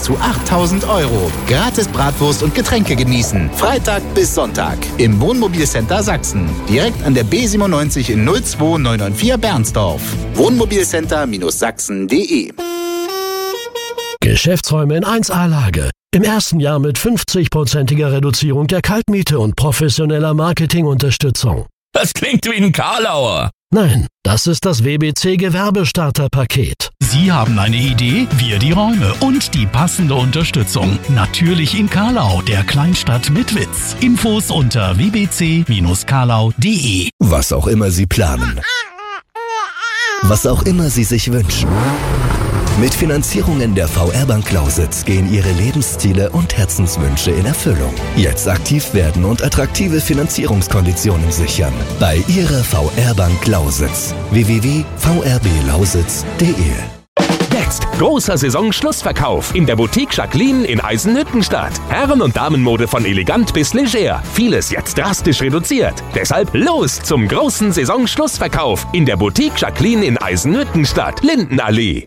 zu 8.000 €. Gratis Bratwurst und Getränke genießen. Freitag bis Sonntag. Im Wohnmobilcenter Sachsen. Direkt an der B97 in 02994 Bernsdorf. Wohnmobilcenter-sachsen.de. Geschäftsräume in 1A-Lage. Im ersten Jahr mit 50%iger Reduzierung der Kaltmiete und professioneller Marketingunterstützung. Das klingt wie ein Karlauer. Nein, das ist das WBC Gewerbestarterpaket. Sie haben eine Idee, wir die Räume und die passende Unterstützung. Natürlich in Karlau, der Kleinstadt mit Witz. Infos unter wbc-karlau.de. Was auch immer Sie planen. Was auch immer Sie sich wünschen. Mit Finanzierungen der VR-Bank Lausitz gehen Ihre Lebensziele und Herzenswünsche in Erfüllung. Jetzt aktiv werden und attraktive Finanzierungskonditionen sichern. Bei Ihrer VR-Bank Lausitz. www.vrblausitz.de. Jetzt großer Saisonschlussverkauf in der Boutique Jacqueline in Eisenhüttenstadt. Herren- und Damenmode von elegant bis leger. Vieles jetzt drastisch reduziert. Deshalb los zum großen Saisonschlussverkauf in der Boutique Jacqueline in Eisenhüttenstadt, Lindenallee.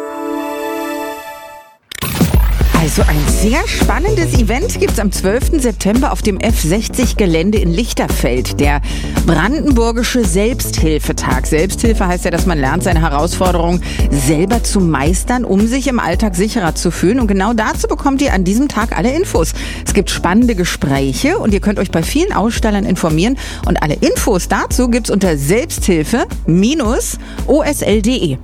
Also ein sehr spannendes Event gibt es am 12. September auf dem F60-Gelände in Lichterfeld. Der Brandenburgische Selbsthilfetag. Selbsthilfe heißt ja, dass man lernt, seine Herausforderungen selber zu meistern, um sich im Alltag sicherer zu fühlen. Und genau dazu bekommt ihr an diesem Tag alle Infos. Es gibt spannende Gespräche und ihr könnt euch bei vielen Ausstellern informieren. Und alle Infos dazu gibt's unter selbsthilfe-osl.de.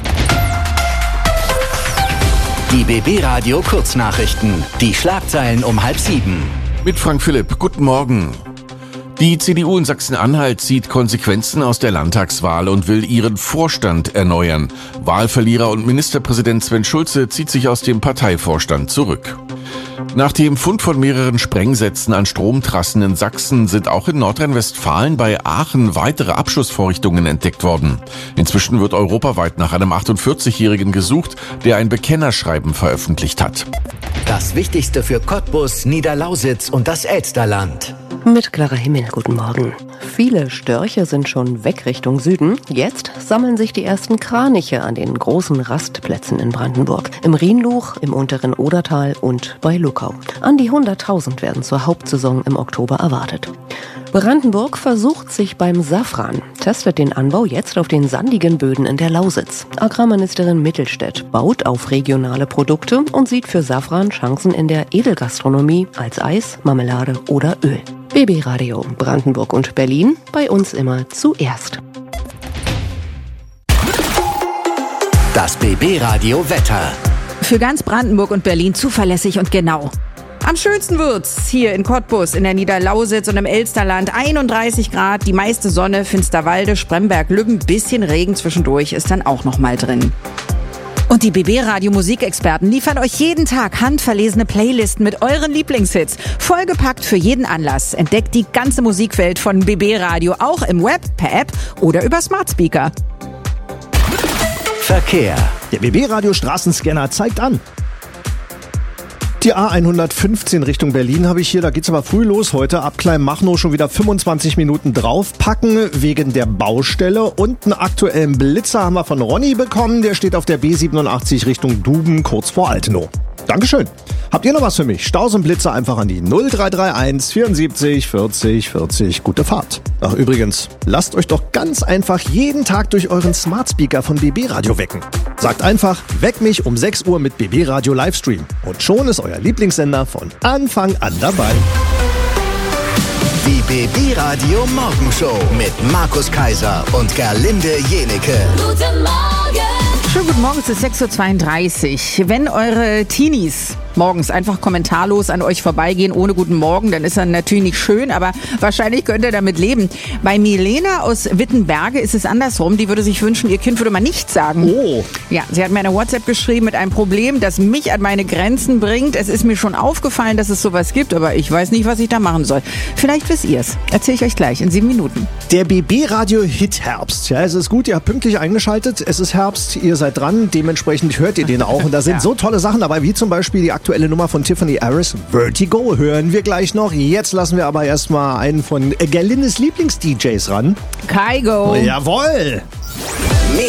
Die BB Radio Kurznachrichten. Die Schlagzeilen um 6:30. Mit Frank Philipp. Guten Morgen. Die CDU in Sachsen-Anhalt zieht Konsequenzen aus der Landtagswahl und will ihren Vorstand erneuern. Wahlverlierer und Ministerpräsident Sven Schulze zieht sich aus dem Parteivorstand zurück. Nach dem Fund von mehreren Sprengsätzen an Stromtrassen in Sachsen sind auch in Nordrhein-Westfalen bei Aachen weitere Abschussvorrichtungen entdeckt worden. Inzwischen wird europaweit nach einem 48-Jährigen gesucht, der ein Bekennerschreiben veröffentlicht hat. Das Wichtigste für Cottbus, Niederlausitz und das Elsterland. Mit klarer Himmel, guten Morgen. Viele Störche sind schon weg Richtung Süden. Jetzt sammeln sich die ersten Kraniche an den großen Rastplätzen in Brandenburg. Im Rhienluch, im unteren Odertal und bei Luckau. An die 100.000 werden zur Hauptsaison im Oktober erwartet. Brandenburg versucht sich beim Safran, testet den Anbau jetzt auf den sandigen Böden in der Lausitz. Agrarministerin Mittelstädt baut auf regionale Produkte und sieht für Safran Chancen in der Edelgastronomie als Eis, Marmelade oder Öl. BB Radio Brandenburg und Berlin, bei uns immer zuerst. Das BB Radio Wetter. Für ganz Brandenburg und Berlin zuverlässig und genau. Am schönsten wird's hier in Cottbus, in der Niederlausitz und im Elsterland. 31 Grad, die meiste Sonne, Finsterwalde, Spremberg, Lübben, bisschen Regen zwischendurch ist dann auch noch mal drin. Und die BB-Radio-Musikexperten liefern euch jeden Tag handverlesene Playlisten mit euren Lieblingshits. Vollgepackt für jeden Anlass. Entdeckt die ganze Musikwelt von BB-Radio auch im Web, per App oder über Smart Speaker. Verkehr. Der BB-Radio-Straßenscanner zeigt an. Die A115 Richtung Berlin habe ich hier, da geht's aber früh los heute. Ab Kleinmachnow schon wieder 25 Minuten draufpacken wegen der Baustelle. Und einen aktuellen Blitzer haben wir von Ronny bekommen, der steht auf der B87 Richtung Duben, kurz vor Altenow. Dankeschön. Habt ihr noch was für mich? Staus und Blitzer einfach an die 0331 74 40 40. Gute Fahrt. Ach übrigens, lasst euch doch ganz einfach jeden Tag durch euren Smart Speaker von BB Radio wecken. Sagt einfach, weck mich um 6 Uhr mit BB Radio Livestream. Und schon ist euer Lieblingssender von Anfang an dabei. Die BB Radio Morgenshow mit Markus Kaiser und Gerlinde Jenecke. Guten Morgen! Schönen guten Morgen, es ist 6.32 Uhr. Wenn eure Teenies morgens einfach kommentarlos an euch vorbeigehen, ohne guten Morgen, dann ist er natürlich nicht schön, aber wahrscheinlich könnt ihr damit leben. Bei Milena aus Wittenberge ist es andersrum. Die würde sich wünschen, ihr Kind würde mal nichts sagen. Oh. Ja, sie hat mir eine WhatsApp geschrieben mit einem Problem, das mich an meine Grenzen bringt. Es ist mir schon aufgefallen, dass es sowas gibt, aber ich weiß nicht, was ich da machen soll. Vielleicht wisst ihr es. Erzähle ich euch gleich in 7 Minuten. Der BB-Radio-Hit Herbst. Ja, es ist gut, ihr habt pünktlich eingeschaltet. Es ist Herbst, ihr seid dran. Dementsprechend hört ihr den auch. Und da sind so tolle Sachen dabei, wie zum Beispiel die aktuelle Nummer von Tiffany Harris, Vertigo. Hören wir gleich noch. Jetzt lassen wir aber erstmal einen von Gerlindes Lieblings-DJs ran. Kygo. Jawohl.